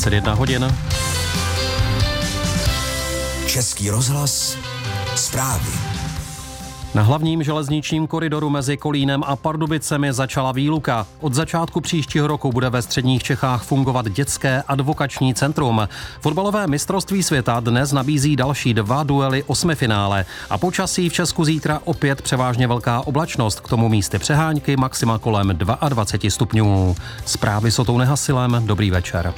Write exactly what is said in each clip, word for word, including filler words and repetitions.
dvacet jedna hodin. Český rozhlas, zprávy. Na hlavním železničním koridoru mezi Kolínem a Pardubicemi začala výluka. Od začátku příštího roku bude ve středních Čechách fungovat dětské advokační centrum. Fotbalové mistrovství světa dnes nabízí další dva duely osmifinále. A počasí v Česku zítra opět převážně velká oblačnost, k tomu místy přehánky, maxima kolem dvacet dva stupňů. Zprávy s Otou Nehasilem, dobrý večer.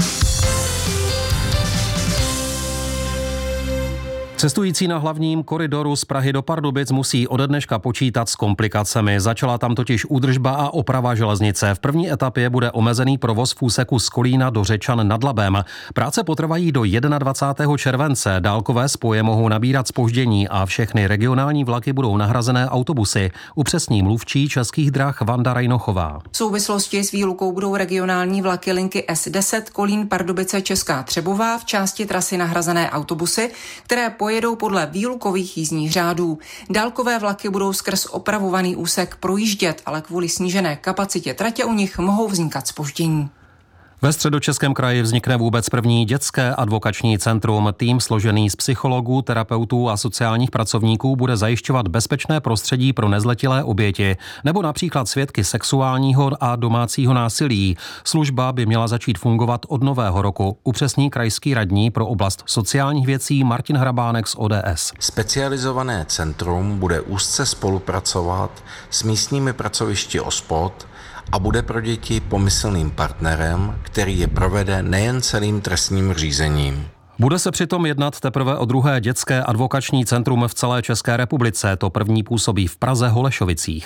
Cestující na hlavním koridoru z Prahy do Pardubic musí ode dneška počítat s komplikacemi. Začala tam totiž údržba a oprava železnice. V první etapě bude omezený provoz v úseku z Kolína do Řečan nad Labem. Práce potrvají do dvacátého prvního července. Dálkové spoje mohou nabírat zpoždění a všechny regionální vlaky budou nahrazené autobusy. Upřesní mluvčí Českých drah Vanda Rajnochová. V souvislosti s výlukou budou regionální vlaky linky S deset Kolín Pardubice Česká Třebová v části trasy nahrazené autobusy, které pojedou jedou podle výlukových jízdních řádů. Dálkové vlaky budou skrz opravovaný úsek projíždět, ale kvůli snížené kapacitě tratě u nich mohou vznikat zpoždění. Ve Středočeském kraji vznikne vůbec první dětské advokační centrum. Tým složený z psychologů, terapeutů a sociálních pracovníků bude zajišťovat bezpečné prostředí pro nezletilé oběti nebo například svědky sexuálního a domácího násilí. Služba by měla začít fungovat od nového roku, upřesní krajský radní pro oblast sociálních věcí Martin Hrabánek z O D S. Specializované centrum bude úzce spolupracovat s místními pracovišti OSPOD a bude pro děti pomyslným partnerem, který je provede nejen celým trestním řízením. Bude se přitom jednat teprve o druhé dětské advokační centrum v celé České republice. To první působí v Praze Holešovicích.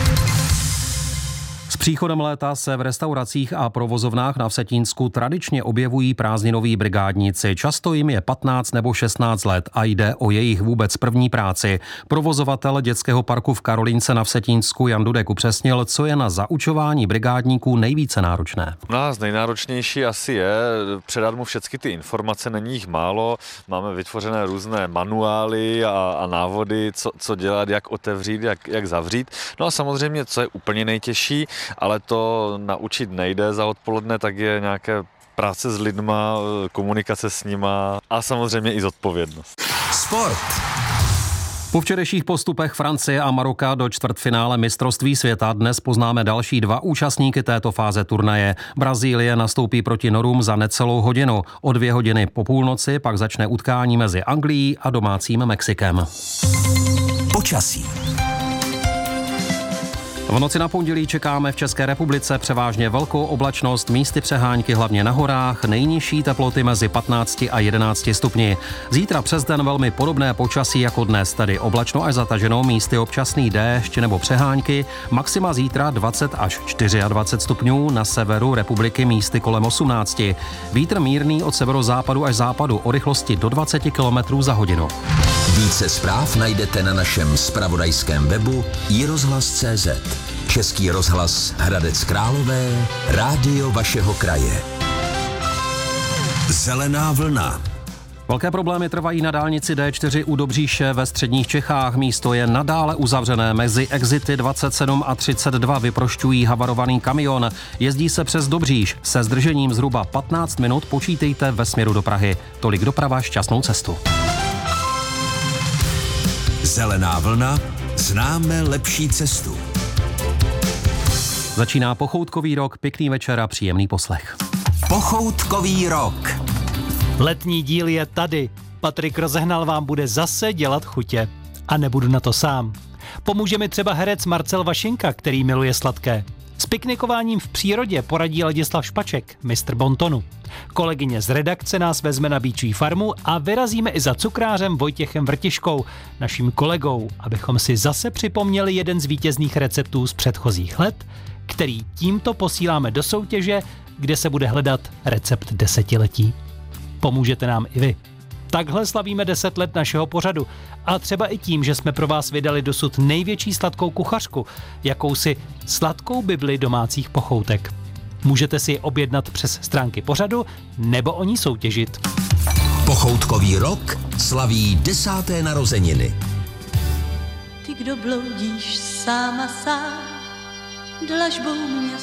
S příchodem léta se v restauracích a provozovnách na Vsetínsku tradičně objevují prázdninoví brigádníci. Často jim je patnáct nebo šestnáct let a jde o jejich vůbec první práci. Provozovatel dětského parku v Karolínce na Vsetínsku Jan Dudek upřesnil, co je na zaučování brigádníků nejvíce náročné. U nás nejnáročnější asi je předat mu všechny ty informace, není jich málo. Máme vytvořené různé manuály a, a návody, co, co dělat, jak otevřít, jak, jak zavřít. No a samozřejmě, co je úplně nejtěžší, ale to naučit nejde za odpoledne, tak je nějaké práce s lidma, komunikace s nima a samozřejmě i zodpovědnost. Sport. Po včerejších postupech Francie a Maroka do čtvrtfinále mistrovství světa dnes poznáme další dva účastníky této fáze turnaje. Brazílie nastoupí proti Norům za necelou hodinu. O dvě hodiny po půlnoci pak začne utkání mezi Anglií a domácím Mexikem. Počasí. V noci na pondělí čekáme v České republice převážně velkou oblačnost, místy přehánky hlavně na horách, nejnižší teploty mezi patnácti a jedenácti stupni. Zítra přes den velmi podobné počasí jako dnes, tedy oblačno až zataženo, místy občasný déšť nebo přehánky, maxima zítra dvacet až dvacet čtyři stupňů, na severu republiky místy kolem osmnácti. Vítr mírný od severozápadu až západu o rychlosti do dvacet kilometrů za hodinu. Více zpráv najdete na našem zpravodajském webu i rozhlas tečka cé zet. Český rozhlas Hradec Králové, rádio vašeho kraje. Zelená vlna. Velké problémy trvají na dálnici D čtyři u Dobříše ve středních Čechách. Místo je nadále uzavřené. Mezi exity dvacet sedm a třicet dva vyprošťují havarovaný kamion. Jezdí se přes Dobříš. Se zdržením zhruba patnáct minut počítejte ve směru do Prahy. Tolik doprava, šťastnou cestu. Zelená vlna, známe lepší cestu. Začíná pochoutkový rok, pěkný večer a příjemný poslech. Pochoutkový rok. Letní díl je tady. Patrik Rozehnal vám bude zase dělat chutě. A nebudu na to sám. Pomůže mi třeba herec Marcel Vašinka, který miluje sladké. S piknikováním v přírodě poradí Ladislav Špaček, mistr bontonu. Kolegyně z redakce nás vezme na Býčí farmu a vyrazíme i za cukrářem Vojtěchem Vrtiškou, naším kolegou, abychom si zase připomněli jeden z vítězných receptů z předchozích let, který tímto posíláme do soutěže, kde se bude hledat recept desetiletí. Pomůžete nám i vy. Takhle slavíme deset let našeho pořadu a třeba i tím, že jsme pro vás vydali dosud největší sladkou kuchařku, jakousi sladkou bibli domácích pochoutek. Můžete si ji objednat přes stránky pořadu nebo o ní soutěžit. Pochoutkový rok slaví desáté narozeniny. Ty, kdo bloudíš sám a sám dlažbou měst